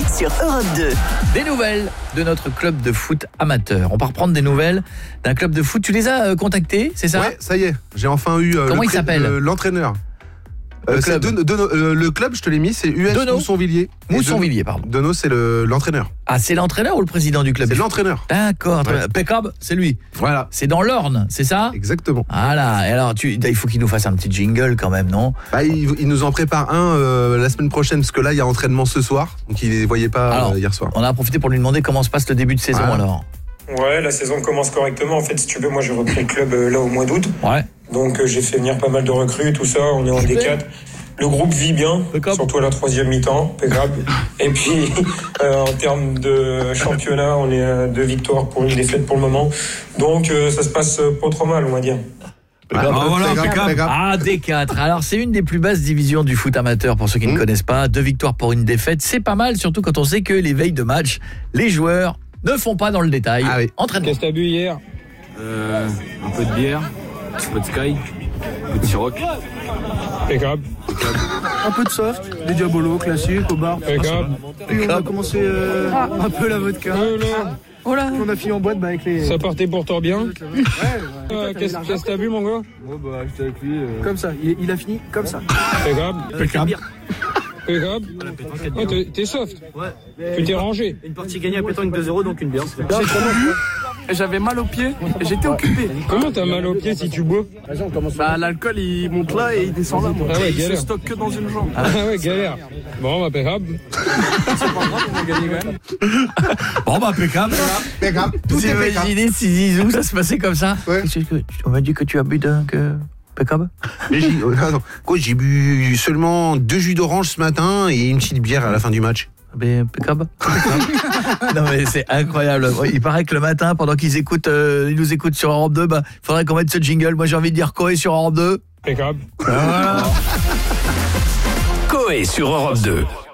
Coé sur Europe 2. Des nouvelles de notre club de foot amateur. On va reprendre des nouvelles d'un club de foot. Tu les as contactés, c'est ça? Ouais, ça y est. J'ai enfin eu Comment il s'appelle l'entraîneur. Le C'est club. le club, je te l'ai mis, c'est US Dono. Mousson-Villiers. Mousson-Villiers, pardon. Dono, c'est l'entraîneur. Ah, c'est l'entraîneur ou le président du club? C'est l'entraîneur. D'accord. Ouais. Pekab, c'est lui. Voilà. C'est dans l'Orne, c'est ça? Exactement. Voilà. Et alors, il faut qu'il nous fasse un petit jingle quand même, non? Bah, il nous en prépare un la semaine prochaine, parce que là, il y a entraînement ce soir. Donc, il ne les voyait pas Alors, hier soir. On a profité pour lui demander comment se passe le début de saison Voilà. alors. Ouais, la saison commence correctement. En fait, si tu veux, moi j'ai repris le club là au mois d'août. Ouais. Donc j'ai fait venir pas mal de recrues, tout ça. On est en D4. Le groupe vit bien, surtout à la troisième mi-temps, impeccable. Et puis, en termes de championnat, on est à 2 victoires pour une défaite pour le moment. Donc ça se passe pas trop mal, on va dire. Ah, D4. Alors, c'est une des plus basses divisions du foot amateur pour ceux qui ne connaissent pas. 2 victoires pour une défaite, c'est pas mal, surtout quand on sait que les veilles de match, les joueurs ne font pas dans le détail. Ah oui. Entraînement. Qu'est-ce que t'as bu hier? Un peu de bière, un peu de Sky, un peu de Ciroc. Impeccable. Un peu de soft, des diabolos classiques au bar. Impeccable. Puis on a commencé un peu la vodka. Oh là. On a fini en boîte avec les... Ça partait pourtant bien. Qu'est-ce que t'as bu, mon gars? Ouais, bah, j'étais avec lui. Comme ça, il a fini comme ça. Impeccable. Impeccable. Impeccable. Oh, t'es soft. Ouais. Tu t'es rangé. Une partie gagnée à pétanque 2-0, donc une bière. J'ai trop bu, j'avais mal aux pieds, et j'étais occupé. Comment t'as mal aux pieds si tu bois? Bah, l'alcool il monte là et il descend là. Ah ouais, Il se galère. stocke que dans une jambe. Ah ouais, galère. Bon, impeccable. C'est pas grave, on a gagné quand même. Bon, bah, impeccable. Tout Vous est impeccable. imaginez si Zizou, ça se passait comme ça? Ouais. On m'a dit que tu as bu d'un Pekab? J'ai bu seulement 2 jus d'orange ce matin et une petite bière à la fin du match. Pekab. Non mais c'est incroyable. Il paraît que le matin, pendant qu'ils nous écoutent sur Europe 2, bah, faudrait qu'on mette ce jingle. Moi j'ai envie de dire Coé sur Europe 2. Impeccable. Voilà. Coé sur Europe 2.